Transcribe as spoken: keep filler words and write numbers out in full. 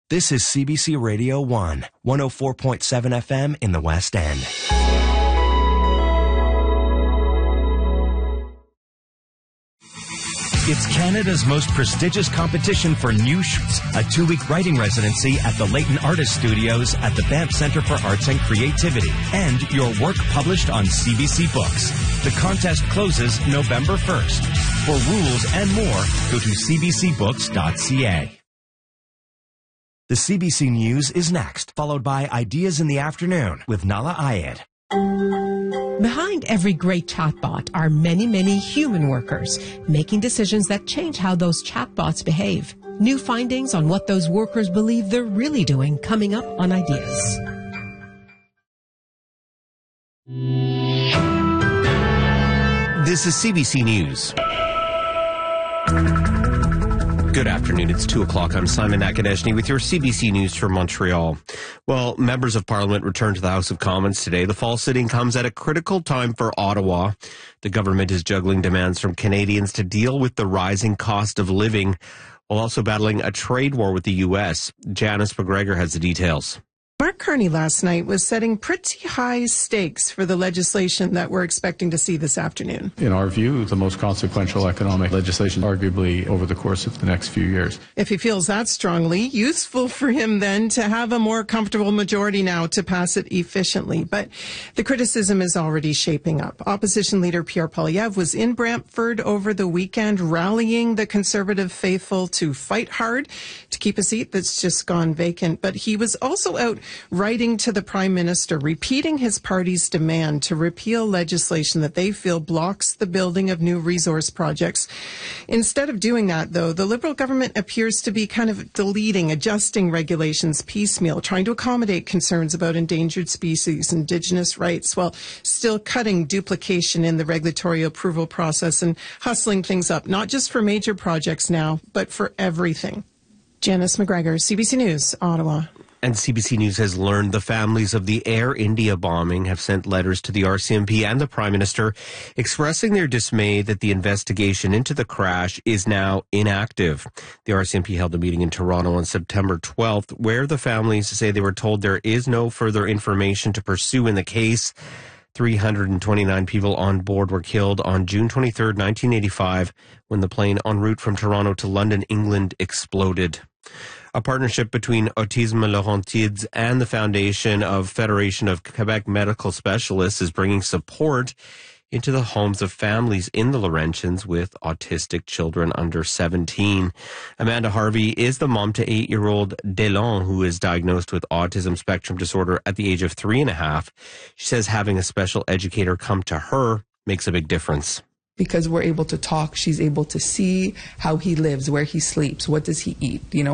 This is C B C Radio one, one oh four point seven F M in the West End. It's Canada's most prestigious competition for new shoots, a two-week writing residency at the Leighton Artist Studios at the Banff Centre for Arts and Creativity, and your work published on C B C Books. The contest closes November first. For rules and more, go to c b c books dot c a. The C B C News is next, followed by Ideas in the Afternoon with Nala Ayed. Behind every great chatbot are many, many human workers making decisions that change how those chatbots behave. New findings on what those workers believe they're really doing coming up on Ideas. This is C B C News. Good afternoon. It's two o'clock. I'm Simon Nakadeshny with your C B C News from Montreal. Well, members of Parliament returned to the House of Commons today. The fall sitting comes at a critical time for Ottawa. The government is juggling demands from Canadians to deal with the rising cost of living while also battling a trade war with the U S. Janice McGregor has the details. Mark Carney last night was setting pretty high stakes for the legislation that we're expecting to see this afternoon. In our view, the most consequential economic legislation, arguably, over the course of the next few years. If he feels that strongly, useful for him then to have a more comfortable majority now to pass it efficiently. But the criticism is already shaping up. Opposition leader Pierre Poilievre was in Brantford over the weekend, rallying the Conservative faithful to fight hard to keep a seat that's just gone vacant. But he was also out writing to the Prime Minister, repeating his party's demand to repeal legislation that they feel blocks the building of new resource projects. Instead of doing that, though, the Liberal government appears to be kind of deleting, adjusting regulations piecemeal, trying to accommodate concerns about endangered species, Indigenous rights, while still cutting duplication in the regulatory approval process and hustling things up, not just for major projects now, but for everything. Janice McGregor, C B C News, Ottawa. And C B C News has learned the families of the Air India bombing have sent letters to the R C M P and the Prime Minister expressing their dismay that the investigation into the crash is now inactive. The R C M P held a meeting in Toronto on September twelfth where the families say they were told there is no further information to pursue in the case. three hundred twenty-nine people on board were killed on June twenty-third, nineteen eighty-five, when the plane en route from Toronto to London, England, exploded. A partnership between Autisme Laurentides and the Foundation of Federation of Quebec Medical Specialists is bringing support into the homes of families in the Laurentians with autistic children under seventeen. Amanda Harvey is the mom to eight-year-old Delon, who is diagnosed with autism spectrum disorder at the age of three and a half. She says having a special educator come to her makes a big difference. Because we're able to talk, she's able to see how he lives, where he sleeps, what does he eat, you know,